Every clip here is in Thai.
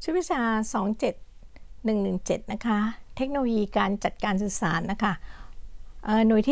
ชื่อวิชา 27117 นะคะเทคโนโลยีการจัดการสื่อสารนะคะหน่วยที่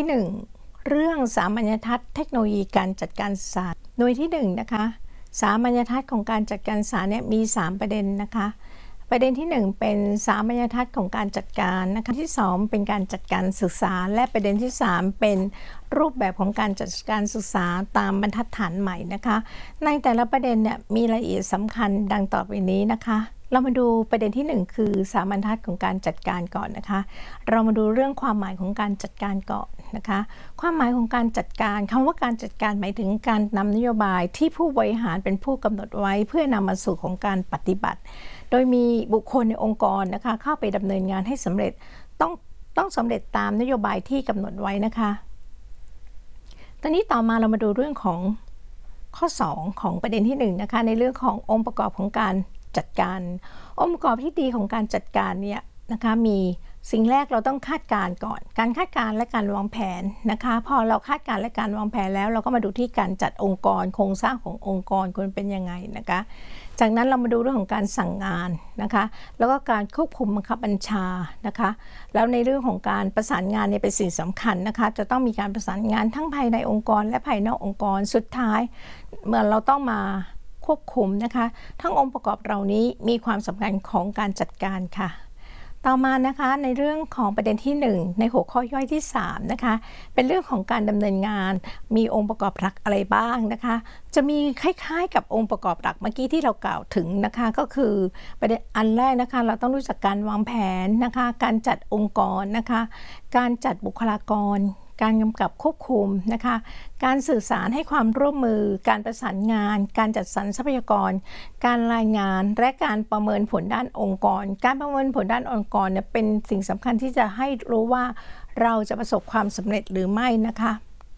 1 เรื่องสามัญทัศน์เทคโนโลยีการจัดการสื่อสารหน่วยที่1นะคะสามัญทัศน์ของการจัดการสื่อสารเนี่ยมี3ประเด็นนะคะประเด็นที่1เป็นสามัญทัศน์ของการจัดการนะคะที่2เป็นการจัดการศึกษาและประเด็นที่3เป็นรูปแบบของการจัดการศึกษาตามบรรทัดฐานใหม่นะคะในแต่ละประเด็นเนี่ยมีรายละเอียดสำคัญดังต่อไปนี้นะคะเรามาดูประเด็นที่1คือสามัญทัศน์ของการจัดการก่อนนะคะเรามาดูเรื่องความหมายของการจัดการก่อนนะคะความหมายของการจัดการคำว่าการจัดการหมายถึงการนำนโยบายที่ผู้บริหารเป็นผู้กำหนดไว้เพื่อนำมาสู่ของการปฏิบัติโดยมีบุคคลในองค์กรนะคะเข้าไปดำเนินงานให้สำเร็จต้องสำเร็จตามนโยบายที่กำหนดไว้นะคะตอนนี้ต่อมาเรามาดูเรื่องของข้อ2ของประเด็นที่1นะคะในเรื่องขององค์ประกอบของการจัดการองค์ประกอบที่ดีของการจัดการเนี่ยนะคะมีสิ่งแรกเราต้องคาดการณ์ก่อนการคาดการณ์และการวางแผนนะคะพอเราคาดการณ์และการวางแผนแล้วเราก็มาดูที่การจัดองค์กรโครงสร้างขององค์กรควรเป็นยังไงนะคะจากนั้นเรามาดูเรื่องของการสั่งงานนะคะแล้วก็การควบคุมบังคับบัญชานะคะแล้วในเรื่องของการประสานงานเนี่ยเป็นสิ่งสำคัญนะคะจะต้องมีการประสานงานทั้งภายในองค์กรและภายนอกองค์กรสุดท้ายเมื่อเราต้องมาควบคุมนะคะทั้งองค์ประกอบเหล่านี้มีความสำคัญของการจัดการค่ะต่อมานะคะในเรื่องของประเด็นที่1ในหัวข้อย่อยที่3นะคะเป็นเรื่องของการดำเนินงานมีองค์ประกอบหลักอะไรบ้างนะคะจะมีคล้ายๆกับองค์ประกอบหลักเมื่อกี้ที่เรากล่าวถึงนะคะก็คือประเด็นอันแรกนะคะเราต้องรู้จักการวางแผนนะคะการจัดองค์กรนะคะการจัดบุคลากรการกำกับควบคุมนะคะการสื่อสารให้ความร่วมมือการประสานงานการจัดสรรทรัพยากรการรายงานและการประเมินผลด้านองค์กรการประเมินผลด้านองค์กรเนี่ยเป็นสิ่งสำคัญที่จะให้รู้ว่าเราจะประสบความสำเร็จหรือไม่นะคะ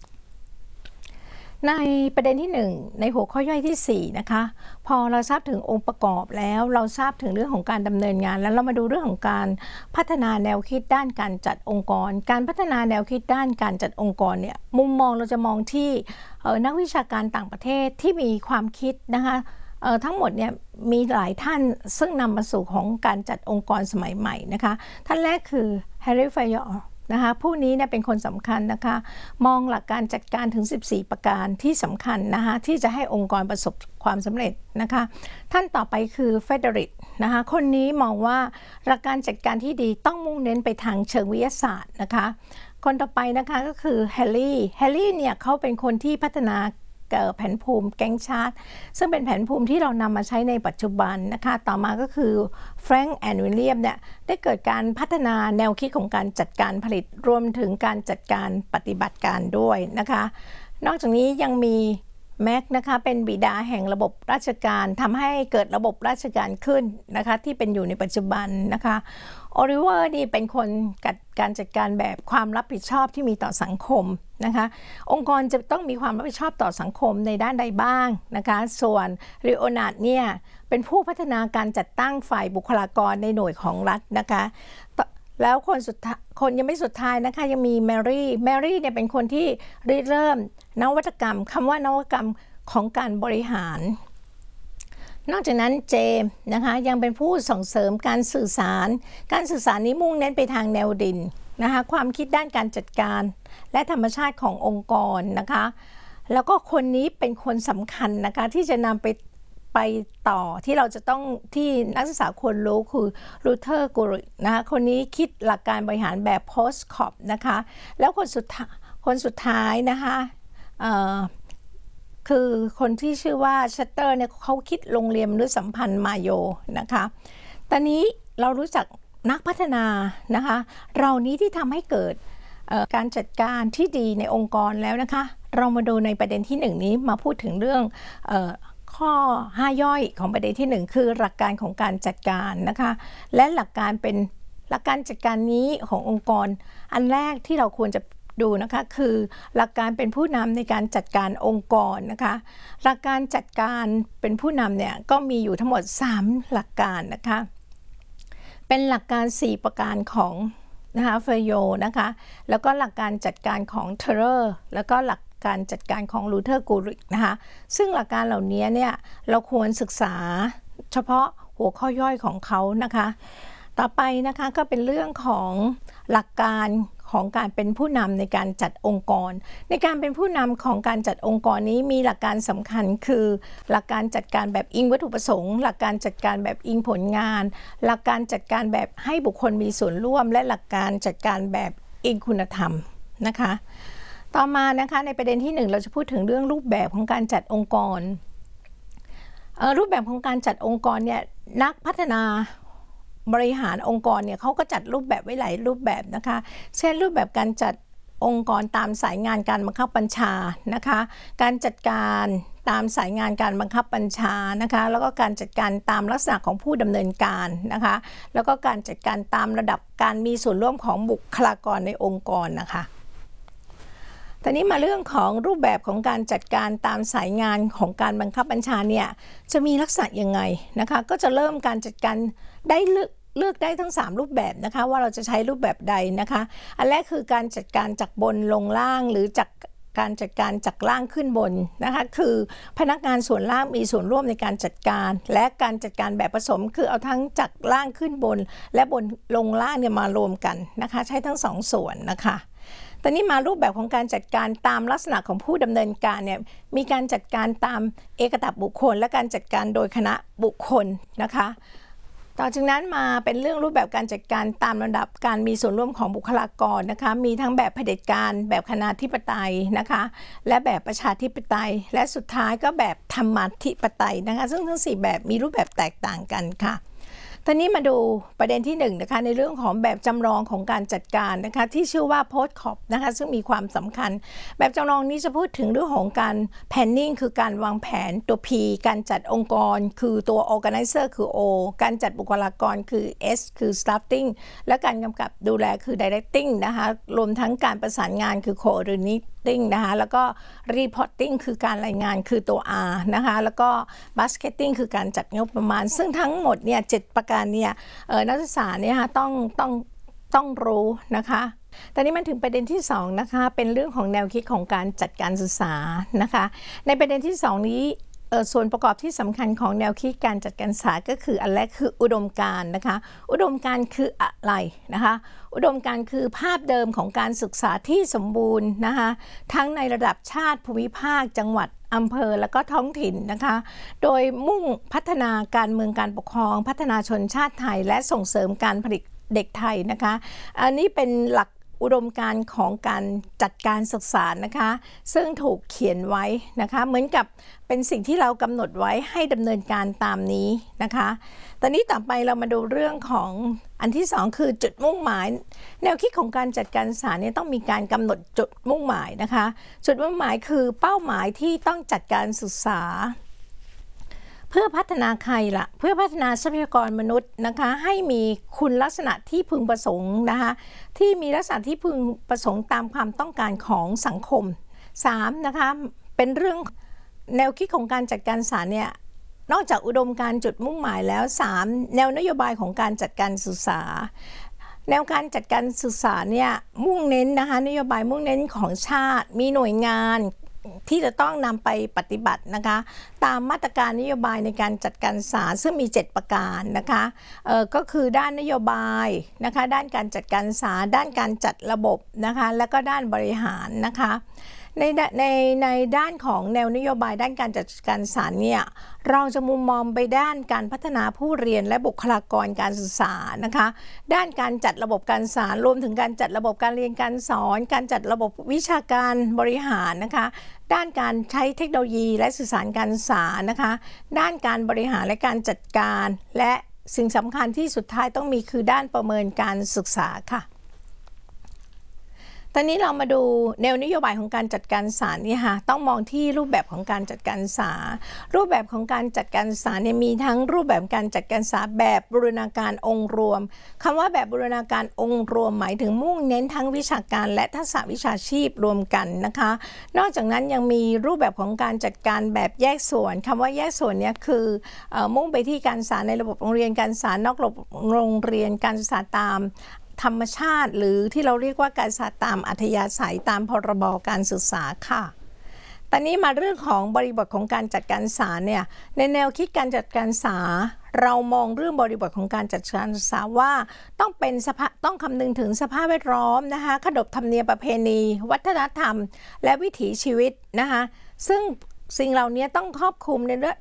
ในประเด็นที่1ในหัวข้อย่อยที่4นะคะพอเราทราบถึงองค์ประกอบแล้วเราทราบถึงเรื่องของการดำเนินงานแล้วเรามาดูเรื่องของการพัฒนาแนวคิดด้านการจัดองค์กรการพัฒนาแนวคิดด้านการจัดองค์กรเนี่ยมุมมองเราจะมองที่นักวิชาการต่างประเทศที่มีความคิดนะคะทั้งหมดเนี่ยมีหลายท่านซึ่งนำมาสู่ของการจัดองค์กรสมัยใหม่นะคะท่านแรกคือแฮร์รี่ ไฟยอร์นะคะผู้นี้เนี่ยเป็นคนสำคัญนะคะมองหลักการจัดการถึง14ประการที่สำคัญนะคะที่จะให้องค์กรประสบความสำเร็จนะคะท่านต่อไปคือเฟเดริกนะคะคนนี้มองว่าหลักการจัดการที่ดีต้องมุ่งเน้นไปทางเชิงวิทยาศาสตร์นะคะคนต่อไปนะคะก็คือแฮร์รี่เนี่ยเขาเป็นคนที่พัฒนาแผนภูมิแก๊งชาร์ตซึ่งเป็นแผนภูมิที่เรานำมาใช้ในปัจจุบันนะคะต่อมาก็คือแฟรงค์ แอนด์ วิลเลียมเนี่ยได้เกิดการพัฒนาแนวคิดของการจัดการผลิตรวมถึงการจัดการปฏิบัติการด้วยนะคะนอกจากนี้ยังมีแม็กนะคะเป็นบิดาแห่งระบบราชการทำให้เกิดระบบราชการขึ้นนะคะที่เป็นอยู่ในปัจจุบันนะคะโอลิเวอร์นี่เป็นคนการจัดการแบบความรับผิดชอบที่มีต่อสังคมนะคะองค์กรจะต้องมีความรับผิดชอบต่อสังคมในด้านใดบ้างนะคะส่วนลีโอนาร์ดเนี่ยเป็นผู้พัฒนาการจัดตั้งฝ่ายบุคลากรในหน่วยของรัฐนะคะแล้วคนยังไม่สุดท้ายนะคะยังมีแมรี่เนี่ยเป็นคนที่ริเริ่มนวัตกรรมคำว่านวัตกรรมของการบริหารนอกจากนั้นเจมส์นะคะยังเป็นผู้ส่งเสริมการสื่อสารนี้มุ่งเน้นไปทางแนวดิ่งนะคะความคิดด้านการจัดการและธรรมชาติขององค์กรนะคะแล้วก็คนนี้เป็นคนสำคัญนะคะที่จะนำไปต่อที่เราจะต้องที่นักศึกษาควรรู้คือลูเทอร์ กูริกนะคะคนนี้คิดหลักการบริหารแบบ post cop นะคะแล้วคนสุดท้ายนะคะคือคนที่ชื่อว่าชัตเตอร์เนี่ยเขาคิดโรงเรียนมนุษยสัมพันธ์มาโยนะคะตอนนี้เรารู้จักนักพัฒนานะคะเรานี้ที่ทำให้เกิดการจัดการที่ดีในองค์กรแล้วนะคะเรามาดูในประเด็นที่1นี้มาพูดถึงเรื่องข้อ5ย่อยของประเด็นที่1คือหลักการของการจัดการนะคะและหลักการจัดการนี้ขององค์กรอันแรกที่เราควรจะดูนะคะคือหลักการเป็นผู้นำในการจัดการองค์กรนะคะหลักการจัดการเป็นผู้นำเนี่ยก็มีอยู่ทั้งหมด3หลักการนะคะเป็นหลักการ4ประการของนะคะเฟโยนะคะแล้วก็หลักการจัดการของเทเลอร์แล้วก็หลักการจัดการของลูเทอร์ กูริกนะคะซึ่งหลักการเหล่านี้เนี่ยเราควรศึกษาเฉพาะหัวข้อย่อยของเขานะคะต่อไปนะคะก็เป็นเรื่องของหลักการของการเป็นผู้นำในการจัดองค์กรในการเป็นผู้นำของการจัดองค์กรนี้มีหลักการสำคัญคือหลักการจัดการแบบอิงวัตถุประสงค์หลักการจัดการแบบอิงผลงานหลักการจัดการแบบให้บุคคลมีส่วนร่วมและหลักการจัดการแบบอิงคุณธรรมนะคะต่อมานะคะในประเด็นที่1เราจะพูดถึงเรื่องรูปแบบของการจัดองค์กรรูปแบบของการจัดองค์กรเนี่ยนักพัฒนาบริหารองค์กรเนี่ยเขาก็จัดรูปแบบไว้หลายรูปแบบนะคะเช่นรูปแบบการจัดองค์กรตามสายงานการบังคับบัญชานะคะการจัดการตามสายงานการบังคับบัญชานะคะแล้วก็การจัดการตามลักษณะของผู้ดำเนินการนะคะแล้วก็การจัดการตามระดับการมีส่วนร่วมของบุคลากรในองค์กรนะคะตอนนี้มาเรื่องของรูปแบบของการจัดการตามสายงานของการบังคับบัญชาเนี่ยจะมีลักษณะยังไงนะคะก็จะเริ่มการจัดการได้เลือกได้ทั้ง3รูปแบบนะคะว่าเราจะใช้รูปแบบใดนะคะอันแรกคือการจัดการจากบนลงล่างหรือจากการจัดการจากล่างขึ้นบนนะคะคือพนักงานส่วนล่างมีส่วนร่วมในการจัดการและการจัดการแบบผสมคือเอาทั้งจากล่างขึ้นบนและบนลงล่างเนี่ยมารวมกันนะคะใช้ทั้ง2ส่วนนะคะตอนนี้มารูปแบบของการจัดการตามลักษณะของผู้ดำเนินการเนี่ยมีการจัดการตามเอกตับบุคคลและการจัดการโดยคณะบุคคลนะคะต่อจากนั้นมาเป็นเรื่องรูปแบบการจัดการตามลำดับการมีส่วนร่วมของบุคลากรนะคะมีทั้งแบบเผด็จการแบบคณาธิปไตยนะคะและแบบประชาธิปไตยและสุดท้ายก็แบบธรรมาธิปไตยนะคะซึ่งทั้ง4แบบมีรูปแบบแตกต่างกันค่ะตอนนี้มาดูประเด็นที่1นะคะในเรื่องของแบบจำลองของการจัดการนะคะที่ชื่อว่า POSCOP นะคะซึ่งมีความสำคัญแบบจำลองนี้จะพูดถึงเรื่องของการ planning คือการวางแผนตัว P การจัดองค์กรคือตัว organizer คือ O การจัดบุคลากรคือ S คือ staffing และการกำกับดูแลคือ directing นะคะรวมทั้งการประสานงานคือ coordinating นะคะแล้วก็ reporting คือการรายงานคือตัว R นะคะแล้วก็ budgeting คือการจัดงบประมาณซึ่งทั้งหมดเนี่ย7ประการเนี่ยนักศึกษาเนี่ยต้องรู้นะคะตอนนี้มันถึงประเด็นที่2นะคะเป็นเรื่องของแนวคิดของการจัดการศึกษานะคะในประเด็นที่2นี้ส่วนประกอบที่สำคัญของแนวคิดการจัดการศึกษาก็คืออันแรกคืออุดมการณ์นะคะอุดมการณ์คืออะไรนะคะอุดมการณ์คือภาพเดิมของการศึกษาที่สมบูรณ์นะคะทั้งในระดับชาติภูมิภาคจังหวัดอำเภอและก็ท้องถิ่นนะคะโดยมุ่งพัฒนาการเมืองการปกครองพัฒนาชนชาติไทยและส่งเสริมการผลิตเด็กไทยนะคะอันนี้เป็นหลักอุดมการณ์ของการจัดการศึกษานะคะซึ่งถูกเขียนไว้นะคะเหมือนกับเป็นสิ่งที่เรากำหนดไว้ให้ดำเนินการตามนี้นะคะตอนนี้ต่อไปเรามาดูเรื่องของอันที่2คือจุดมุ่งหมายแนวคิดของการจัดการศึกษาเนี่ยต้องมีการกำหนดจุดมุ่งหมายนะคะจุดมุ่งหมายคือเป้าหมายที่ต้องจัดการศึกษาเพื่อพัฒนาใครล่ะเพื่อพัฒนาทรัพยากรมนุษย์นะคะให้มีคุณลักษณะที่พึงประสงค์นะคะที่มีลักษณะที่พึงประสงค์ตามความต้องการของสังคม3นะคะเป็นเรื่องแนวคิดของการจัดการศึกษาเนี่ยนอกจากอุดมการณ์จุดมุ่งหมายแล้ว3แนวนโยบายของการจัดการศึกษาแนวการจัดการศึกษาเนี่ยมุ่งเน้นนะคะนโยบายมุ่งเน้นของชาติมีหน่วยงานที่จะต้องนำไปปฏิบัตินะคะตามมาตรการนโยบายในการจัดการศึกษาซึ่งมี7ประการนะคะก็คือด้านนโยบายนะคะด้านการจัดการศึกษาด้านการจัดระบบนะคะและก็ด้านบริหารนะคะในด้านของแนวนโยบายด้านการจัดการศึกษาเนี่ยเราจะมุมมองไปด้านการพัฒนาผู้เรียนและบุคลากรการศึกษานะคะด้านการจัดระบบการศึกษารวมถึงการจัดระบบการเรียนการสอนการจัดระบบวิชาการบริหารนะคะด้านการใช้เทคโนโลยีและสื่อสารการศึกษานะคะด้านการบริหารและการจัดการและสิ่งสำคัญที่สุดท้ายต้องมีคือด้านประเมินการศึกษาค่ะตอนนี้เรามาดูแนวนโยบายของการจัดการศึกษานี่ค่ะต้องมองที่รูปแบบของการจัดการศึกษารูปแบบของการจัดการศึกษาเนี่ยมีทั้งรูปแบบการจัดการศึกษาแบบบูรณาการองค์รวมคำว่าแบบบูรณาการองค์รวมหมายถึงมุ่งเน้นทั้งวิชาการและทักษะวิชาชีพรวมกันนะคะนอกจากนั้นยังมีรูปแบบของการจัดการแบบแยกส่วนคำว่าแยกส่วนเนี่ยคือมุ่งไปที่การศึกษาในระบบโรงเรียนการศึกษานอกระบบโรงเรียนการศึกษาตามธรรมชาติหรือที่เราเรียกว่าการศึกษาตามอัธยาศัยตามพรบการศึกษาค่ะตอนนี้มาเรื่องของบริบทของการจัดการศึกษาเนี่ยในแนวคิดการจัดการศึกษาเรามองเรื่องบริบทของการจัดการศึกษาว่าต้องคำนึงถึงสภาพแวดล้อมนะคะขนบธรรมเนียมประเพณีวัฒนธรรมและวิถีชีวิตนะคะซึ่งสิ่งเหล่านี้ต้องครอบคลุมในเรื่อง